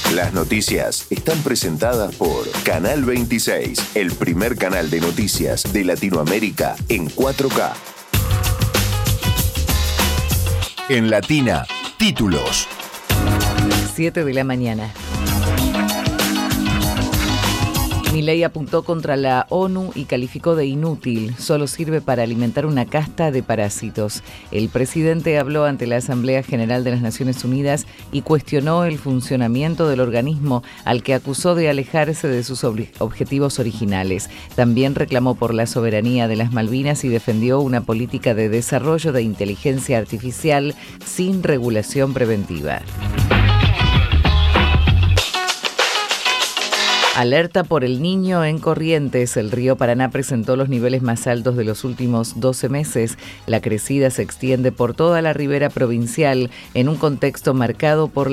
Las noticias están presentadas por Canal 26, el primer canal de noticias de Latinoamérica en 4K. En Latina, títulos. 7 de la mañana. Milei apuntó contra la ONU y calificó de inútil. Solo sirve para alimentar una casta de parásitos. El presidente habló ante la Asamblea General de las Naciones Unidas y cuestionó el funcionamiento del organismo, al que acusó de alejarse de sus objetivos originales. También reclamó por la soberanía de las Malvinas y defendió una política de desarrollo de inteligencia artificial sin regulación preventiva. Alerta por el Niño en Corrientes. El río Paraná presentó los niveles más altos de los últimos 12 meses. La crecida se extiende por toda la ribera provincial en un contexto marcado por